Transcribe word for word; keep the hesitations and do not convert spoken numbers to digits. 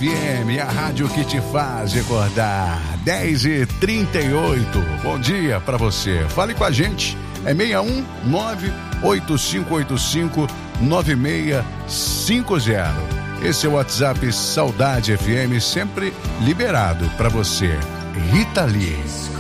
F M, a rádio que te faz recordar. dez e trinta e oito. Bom dia pra você. Fale com a gente. É seis um nove oito cinco oito cinco nove seis cinco zero. Esse é o WhatsApp Saudade F M, sempre liberado pra você. Rita Lee.